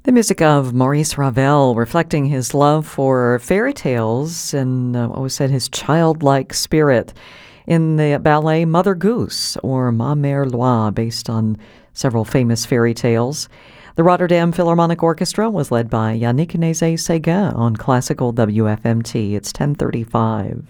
The music of Maurice Ravel, reflecting his love for fairy tales and what was said, his childlike spirit in the ballet Mother Goose, or Ma Mère Loi, based on several famous fairy tales. The Rotterdam Philharmonic Orchestra was led by Yannick Nézet-Séguin on classical WFMT. It's 10:35.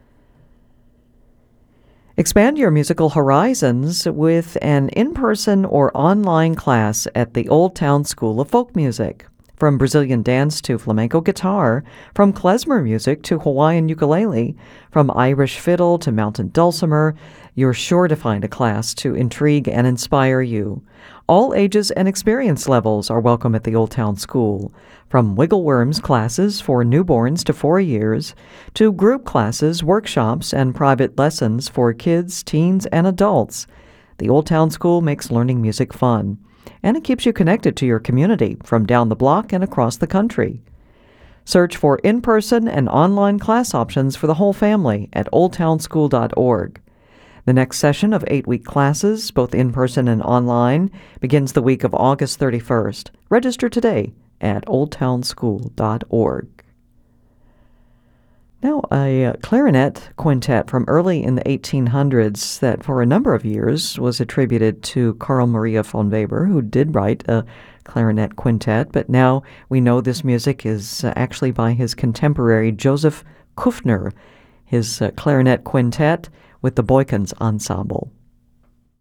Expand your musical horizons with an in-person or online class at the Old Town School of Folk Music. From Brazilian dance to flamenco guitar, from klezmer music to Hawaiian ukulele, from Irish fiddle to mountain dulcimer, you're sure to find a class to intrigue and inspire you. All ages and experience levels are welcome at the Old Town School, from Wiggleworms classes for newborns to 4 years, to group classes, workshops, and private lessons for kids, teens, and adults. The Old Town School makes learning music fun, and it keeps you connected to your community from down the block and across the country. Search for in-person and online class options for the whole family at oldtownschool.org. The next session of 8-week classes, both in-person and online, begins the week of August 31st. Register today at oldtownschool.org. Now, a clarinet quintet from early in the 1800s that for a number of years was attributed to Carl Maria von Weber, who did write a clarinet quintet, but now we know this music is actually by his contemporary Joseph Kufner, his clarinet quintet with the Boykins Ensemble.